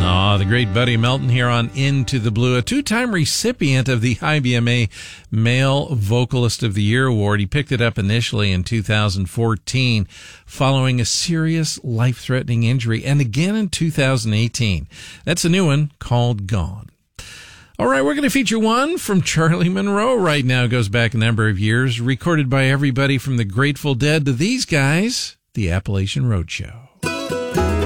The great Buddy Melton here on Into the Blue, a two-time recipient of the IBMA Male Vocalist of the Year Award. He picked it up initially in 2014 following a serious life-threatening injury, and again in 2018. That's a new one called Gone. All right, we're going to feature one from Charlie Monroe right now. It goes back a number of years, recorded by everybody from the Grateful Dead to these guys, the Appalachian Roadshow.